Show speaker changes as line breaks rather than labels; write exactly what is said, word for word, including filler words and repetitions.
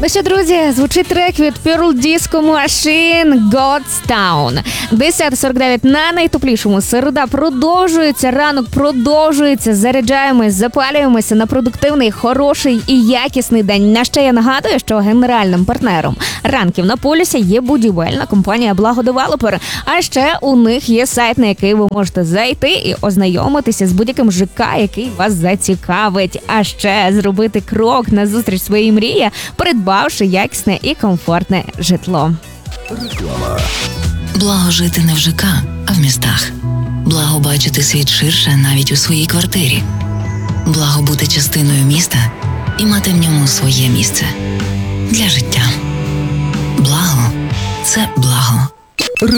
Ну що, друзі, звучить трек від Pearl Disco Machine God's Town. десята сорок дев'ять на найтоплішому. Середа продовжується, ранок продовжується. Заряджаємось, запалюємося на продуктивний, хороший і якісний день. На ще я нагадую, що генеральним партнером ранків на полюсі є будівельна компанія «Благодевелопер». А ще у них є сайт, на який ви можете зайти і ознайомитися з будь-яким ЖК, який вас зацікавить. А ще зробити крок назустріч своїй мрії, придбавши якісне і комфортне житло.
Реклама.
Благо жити не в ЖК, а в містах. Благо бачити світ ширше навіть у своїй квартирі. Благо бути частиною міста і мати в ньому своє місце для життя. Благо – це благо.